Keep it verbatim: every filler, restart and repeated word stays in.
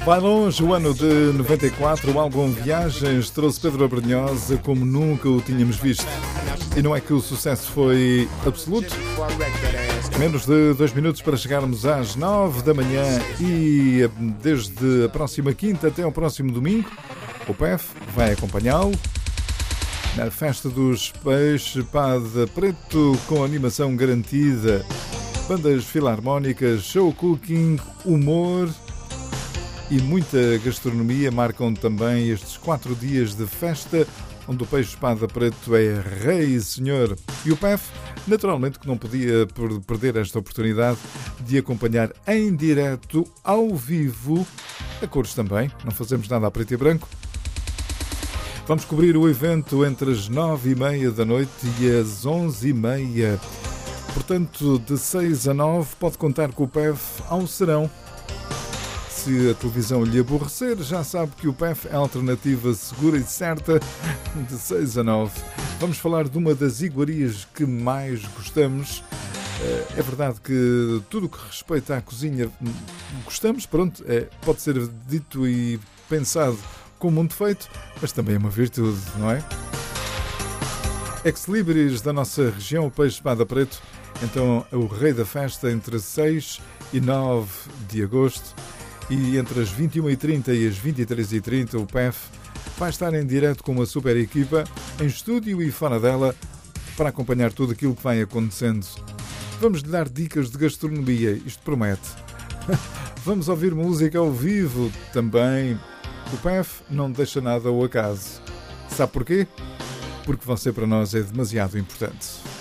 Vai longe o ano de noventa e quatro, o álbum Viagens trouxe Pedro Abrunhosa como nunca o tínhamos visto. E não é que o sucesso foi absoluto? Menos de dois minutos para chegarmos às nove da manhã e desde a próxima quinta até ao próximo domingo, o P E F vai acompanhá-lo na Festa dos Peixes Espada Preto com animação garantida, bandas filarmónicas, show cooking, humor e muita gastronomia marcam também estes quatro dias de festa, onde o peixe espada preto é rei e senhor. E o P E F, naturalmente que não podia perder esta oportunidade de acompanhar em direto, ao vivo, a cores também, não fazemos nada a preto e branco. Vamos cobrir o evento entre as nove e meia da noite e as onze e meia. Portanto, de seis a nove, pode contar com o P E F ao serão. Se a televisão lhe aborrecer, já sabe que o P E F é a alternativa segura e certa de seis a nove. Vamos falar de uma das iguarias que mais gostamos. É verdade que tudo o que respeita à cozinha gostamos, pronto, é, pode ser dito e pensado como um defeito, mas também é uma virtude, não é? Ex-libris da nossa região, o peixe espada preto, então é o rei da festa entre seis e nove de agosto. E entre as vinte e uma e trinta e as vinte e três e trinta o P E F vai estar em direto com uma super equipa, em estúdio e fora dela, para acompanhar tudo aquilo que vai acontecendo. Vamos lhe dar dicas de gastronomia, isto promete. Vamos ouvir música ao vivo também. O P E F não deixa nada ao acaso. Sabe porquê? Porque você para nós é demasiado importante.